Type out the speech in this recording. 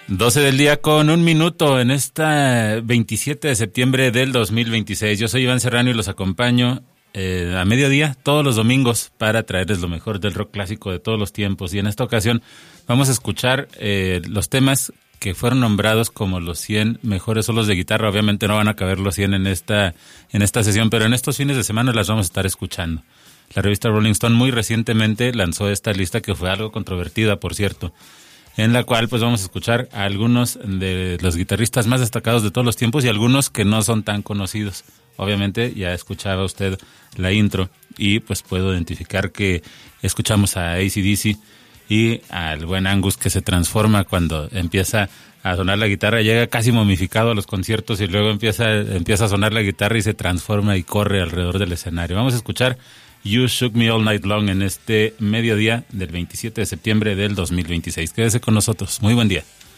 12 del día con 1 minuto en esta 27 de septiembre del 2026. Yo soy Iván Serrano y los acompaño a mediodía todos los domingos para traerles lo mejor del rock clásico de todos los tiempos. Y en esta ocasión vamos a escuchar los temas que fueron nombrados como los 100 mejores solos de guitarra. Obviamente no van a caber los 100 en esta sesión, pero en estos fines de semana las vamos a estar escuchando. La revista Rolling Stone muy recientemente lanzó esta lista que fue algo controvertida, por cierto, en la cual pues vamos a escuchar a algunos de los guitarristas más destacados de todos los tiempos y algunos que no son tan conocidos. Obviamente ya escuchaba usted la intro y pues puedo identificar que escuchamos a AC/DC y al buen Angus, que se transforma cuando empieza a sonar la guitarra, llega casi momificado a los conciertos y luego empieza a sonar la guitarra y se transforma y corre alrededor del escenario. Vamos a escuchar You Shook Me All Night Long en este mediodía del 27 de septiembre del 2026. Quédese con nosotros. Muy buen día.